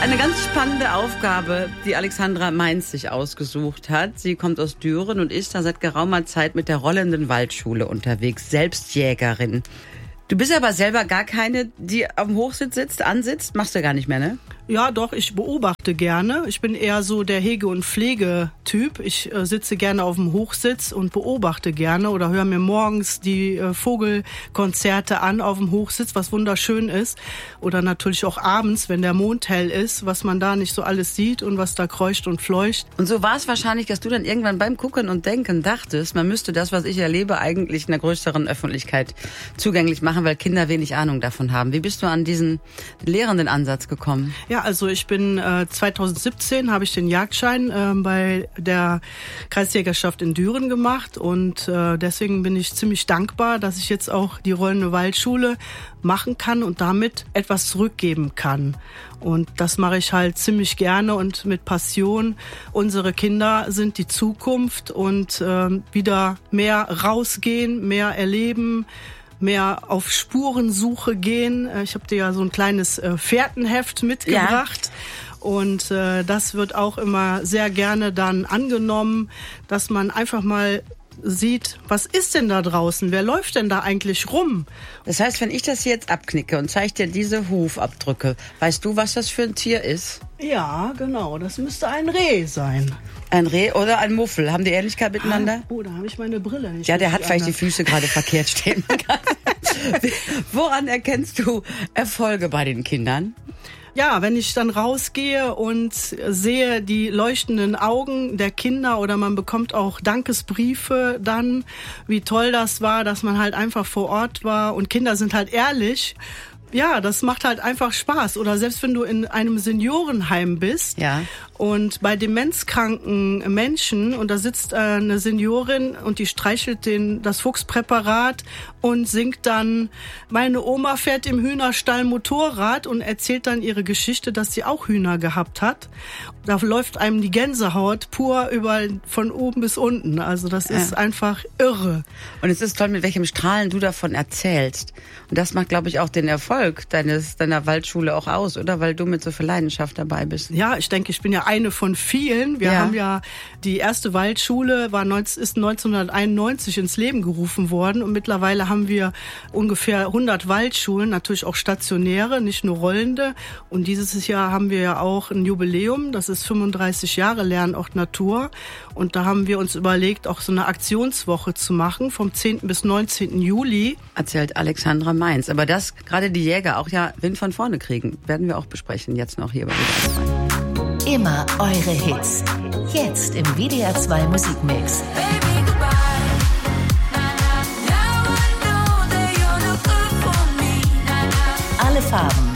Eine ganz spannende Aufgabe, die Alexandra Mainz sich ausgesucht hat. Sie kommt aus Düren und ist da seit geraumer Zeit mit der Rollenden Waldschule unterwegs, Selbstjägerin. Du bist aber selber gar keine, die auf dem Hochsitz ansitzt, machst du gar nicht mehr, ne? Ja, doch, ich beobachte gerne. Ich bin eher so der Hege- und Pflegetyp. Ich sitze gerne auf dem Hochsitz und beobachte gerne oder höre mir morgens die Vogelkonzerte an auf dem Hochsitz, was wunderschön ist. Oder natürlich auch abends, wenn der Mond hell ist, was man da nicht so alles sieht und was da kreucht und fleucht. Und so war es wahrscheinlich, dass du dann irgendwann beim Gucken und Denken dachtest, man müsste das, was ich erlebe, eigentlich in der größeren Öffentlichkeit zugänglich machen, weil Kinder wenig Ahnung davon haben. Wie bist du an diesen lehrenden Ansatz gekommen? Ja, also ich bin 2017 habe ich den Jagdschein bei der Kreisjägerschaft in Düren gemacht und deswegen bin ich ziemlich dankbar, dass ich jetzt auch die Rollende Waldschule machen kann und damit etwas zurückgeben kann. Und das mache ich halt ziemlich gerne und mit Passion. Unsere Kinder sind die Zukunft und wieder mehr rausgehen, mehr erleben, mehr auf Spurensuche gehen. Ich habe dir ja so ein kleines Fährtenheft mitgebracht. Ja. Und das wird auch immer sehr gerne dann angenommen, dass man einfach mal sieht, was ist denn da draußen? Wer läuft denn da eigentlich rum? Das heißt, wenn ich das jetzt abknicke und zeige dir diese Hufabdrücke, weißt du, was das für ein Tier ist? Ja, genau. Das müsste ein Reh sein. Ein Reh oder ein Muffel? Haben die Ähnlichkeit miteinander? Oh, da habe ich meine Brille nicht. Ja, der hat vielleicht die Füße gerade verkehrt stehen. Woran erkennst du Erfolge bei den Kindern? Ja, wenn ich dann rausgehe und sehe die leuchtenden Augen der Kinder oder man bekommt auch Dankesbriefe dann, wie toll das war, dass man halt einfach vor Ort war und Kinder sind halt ehrlich. Ja, das macht halt einfach Spaß. Oder selbst wenn du in einem Seniorenheim bist, ja, und bei demenzkranken Menschen und da sitzt eine Seniorin und die streichelt das Fuchspräparat und singt dann, meine Oma fährt im Hühnerstall Motorrad und erzählt dann ihre Geschichte, dass sie auch Hühner gehabt hat. Da läuft einem die Gänsehaut pur überall von oben bis unten. Also das ist einfach irre. Und es ist toll, mit welchem Strahlen du davon erzählst. Und das macht, glaube ich, auch den Erfolg deiner Waldschule auch aus, oder? Weil du mit so viel Leidenschaft dabei bist. Ja, ich denke, ich bin ja eine von vielen. Wir haben ja, die erste Waldschule ist 1991 ins Leben gerufen worden und mittlerweile haben wir ungefähr 100 Waldschulen, natürlich auch stationäre, nicht nur rollende. Und dieses Jahr haben wir ja auch ein Jubiläum, das ist 35 Jahre Lernort Natur. Und da haben wir uns überlegt, auch so eine Aktionswoche zu machen, vom 10. bis 19. Juli. Erzählt Alexandra Mainz. Aber dass gerade die Jäger auch ja Wind von vorne kriegen, werden wir auch besprechen, jetzt noch hier bei WDR 2. Immer eure Hits. Jetzt im WDR 2 Musikmix. Alle Farben.